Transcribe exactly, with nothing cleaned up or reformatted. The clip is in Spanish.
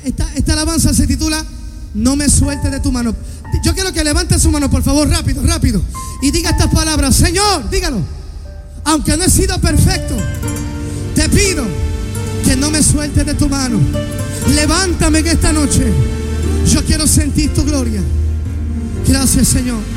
esta, esta alabanza se titula No me sueltes de tu mano. Yo quiero que levante su mano, por favor, rápido, rápido, y diga estas palabras. Señor, dígalo. Aunque no he sido perfecto, te pido que no me sueltes de tu mano. Levántame en esta noche. Yo quiero sentir tu gloria. Gracias, Señor.